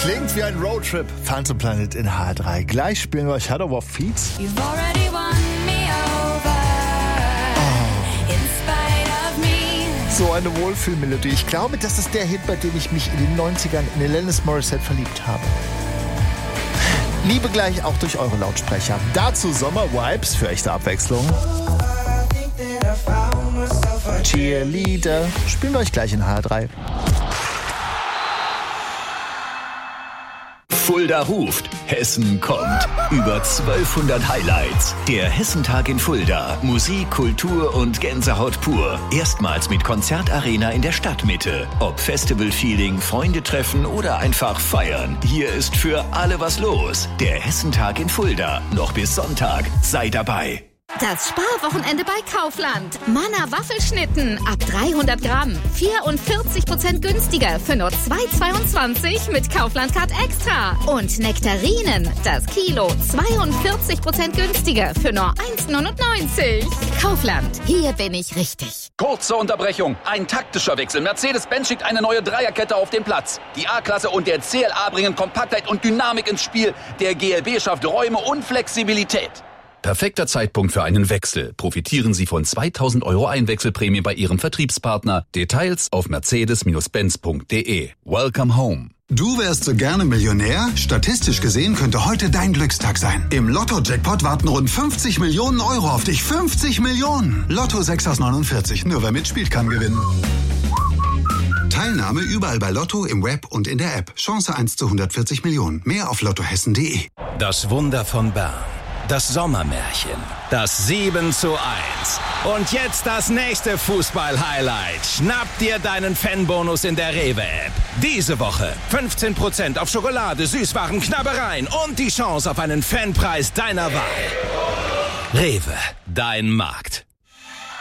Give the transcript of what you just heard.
Klingt wie ein Roadtrip. Phantom Planet in H3. Gleich spielen wir euch Shadow of Feet. You've already won me over. In spite of me. So eine Wohlfühlmelodie. Ich glaube, das ist der Hit, bei dem ich mich in den 90ern in Alanis Morissette verliebt habe. Liebe gleich auch durch eure Lautsprecher. Dazu Sommer-Vibes für echte Abwechslung. Cheerleader. Spielen wir euch gleich in H3. Fulda ruft, Hessen kommt. Über 1200 Highlights. Der Hessentag in Fulda. Musik, Kultur und Gänsehaut pur. Erstmals mit Konzertarena in der Stadtmitte. Ob Festival-Feeling, Freunde treffen oder einfach feiern. Hier ist für alle was los. Der Hessentag in Fulda. Noch bis Sonntag. Sei dabei. Das Sparwochenende bei Kaufland. Manna Waffelschnitten ab 300 Gramm. 44% günstiger für nur 2,22 mit Kaufland-Card Extra. Und Nektarinen, das Kilo, 42% günstiger für nur 1,99. Kaufland, hier bin ich richtig. Kurze Unterbrechung. Ein taktischer Wechsel. Mercedes-Benz schickt eine neue Dreierkette auf den Platz. Die A-Klasse und der CLA bringen Kompaktheit und Dynamik ins Spiel. Der GLB schafft Räume und Flexibilität. Perfekter Zeitpunkt für einen Wechsel. Profitieren Sie von 2.000 € Einwechselprämie bei Ihrem Vertriebspartner. Details auf mercedes-benz.de. Welcome home. Du wärst so gerne Millionär? Statistisch gesehen könnte heute dein Glückstag sein. Im Lotto-Jackpot warten rund 50 Millionen € auf dich. 50 Millionen! Lotto 6 aus 49. Nur wer mitspielt, kann gewinnen. Teilnahme überall bei Lotto, im Web und in der App. Chance 1 zu 140 Millionen. Mehr auf lottohessen.de. Das Wunder von Bern. Das Sommermärchen. Das 7:1. Und jetzt das nächste Fußball-Highlight. Schnapp dir deinen Fanbonus in der Rewe-App. Diese Woche 15% auf Schokolade, Süßwaren, Knabbereien und die Chance auf einen Fanpreis deiner Wahl. Rewe, dein Markt.